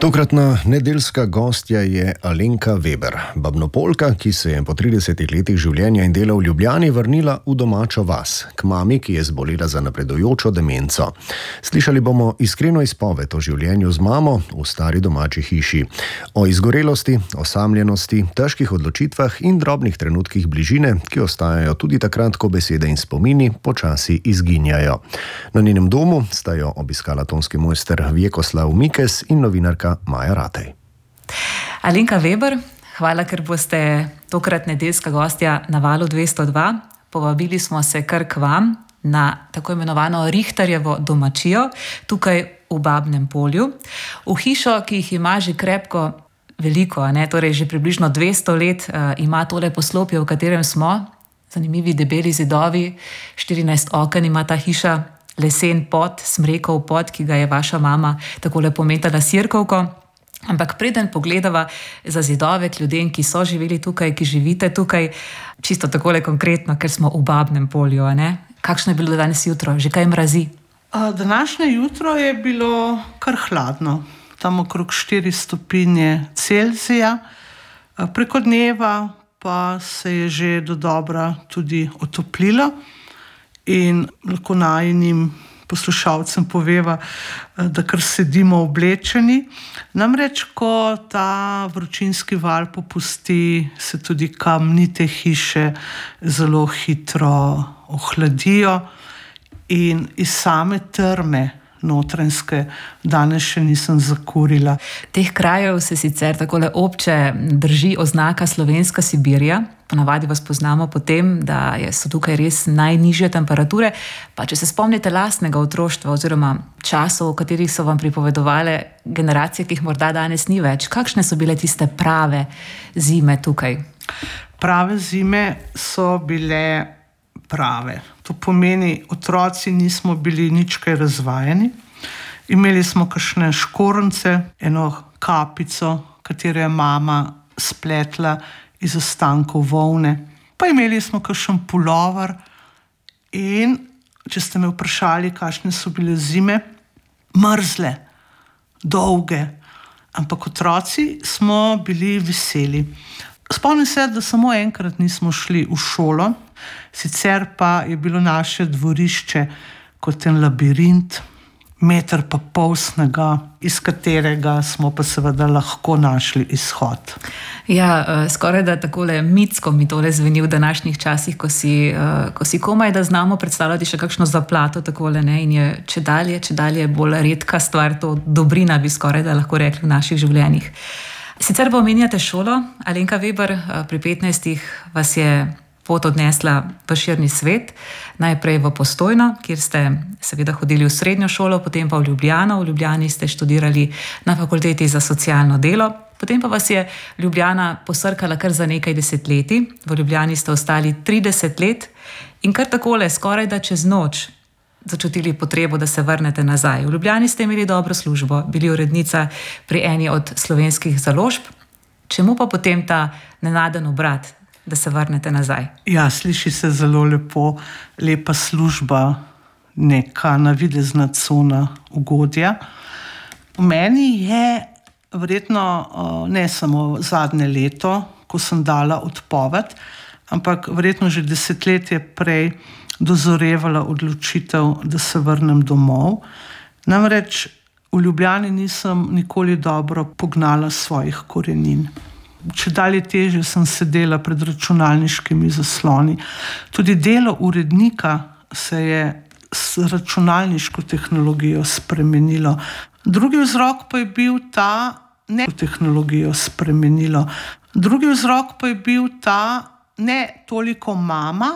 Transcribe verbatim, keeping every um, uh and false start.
Tokratna nedeljska gostja je Alenka Veber, babnopolka, ki se je po tridesetih letih življenja in dela v Ljubljani vrnila v domačo vas, k mami, ki je zbolela za napredujočo demenco. Slišali bomo iskreno izpoved o življenju z mamo v stari domači hiši, o izgorelosti, osamljenosti, težkih odločitvah in drobnih trenutkih bližine, ki ostajajo tudi takrat, ko besede in spomini počasi izginjajo. Na njenem domu sta jo obiskala tonski mojster Vjekoslav Mikes in novinarka Maja Ratej. Alenka Veber, hvala, ker boste tokrat nedeljska gostja na Valu dvesto dva. Povabili smo se kar k vam na tako imenovano Richterjevo domačijo, tukaj v Babnem Polju, v hišo, ki jih ima že krepko veliko, ne? Torej že približno dvesto let uh, ima tole poslopje, v katerem smo, zanimivi debeli zidovi, štirinajst oken ima ta hiša, lesen pod, smrekov pod, ki ga je vaša mama takole pometala sirkovko. Ampak preden pogledava za zidove k ljudem, ki so živeli tukaj, ki živite tukaj, čisto takole konkretno, ker smo v Babnem Polju, ne? Kakšno je bilo danes jutro? Že kaj mrazi? Današnje jutro je bilo kar hladno. Tam okrog štiri stopinje Celzija. Preko dneva pa se je že dodobra tudi otoplilo. In lahko najinim poslušalcem poveva, da kar sedimo oblečeni. Namreč, ko ta vročinski val popusti, se tudi kamnite hiše zelo hitro ohladijo in iz same trme notranjske danes še nisem zakurila. Teh krajev se sicer takole obče drži oznaka Slovenska Sibirija. Ponavadi vas poznamo po tem, da so tukaj res najnižje temperature. Pa če se spomnite lastnega otroštva oziroma časov, v katerih so vam pripovedovale generacije, ki jih morda danes ni več, kakšne so bile tiste prave zime tukaj? Prave zime so bile prave. To pomeni, otroci nismo bili nič kaj razvajeni. Imeli smo kakšne škornce, eno kapico, katero je mama spletla iz ostankov volne. Pa imeli smo kakšen pulover in, če ste me vprašali, kakšne so bile zime, mrzle, dolge, ampak otroci smo bili veseli. Spomnim se, da samo enkrat nismo šli v šolo, sicer pa je bilo naše dvorišče kot en labirint, meter pa pol snega, iz katerega smo pa seveda lahko našli izhod. Ja, skoraj da takole mitsko mi tole zveni v današnjih časih, ko si, ko si komaj da znamo predstavljati še kakšno zaplato takole, ne, in je čedalje, čedalje bolj redka stvar, to dobrina bi skoraj da lahko rekli v naših življenjih. Sicer pa omenjate šolo, Alenka Veber, pri petnajstih vas je pot odnesla v širni svet, najprej v Postojno, kjer ste seveda hodili v srednjo šolo, potem pa v Ljubljano. V Ljubljani ste študirali na fakulteti za socialno delo, potem pa vas je Ljubljana posrkala kar za nekaj desetletij. V Ljubljani ste ostali trideset let in kar takole, skoraj da čez noč, začutili potrebo, da se vrnete nazaj. V Ljubljani ste imeli dobro službo, bili urednica pri eni od slovenskih založb. Čemu pa potem ta nenaden obrat, da se vrnete nazaj? Ja, sliši se zelo lepo, lepa služba, neka navidezna cona ugodja. V meni je verjetno ne samo zadnje leto, ko sem dala odpoved, ampak verjetno že desetletje prej dozorevala odločitev, da se vrnem domov. Namreč v Ljubljani nisem nikoli dobro pognala svojih korenin. Čedalje težje sem sedela pred računalniškimi zasloni. Tudi delo urednika se je s računalniško tehnologijo spremenilo. Drugi vzrok pa je bil ta, ne tehnologijo spremenilo. Drugi vzrok pa je bil ta, ne toliko mama,